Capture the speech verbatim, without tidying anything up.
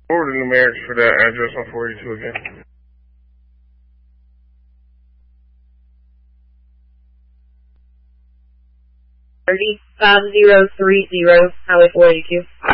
What were the numerics for that address on forty-two again? thirty, five zero three zero, Highway forty-two.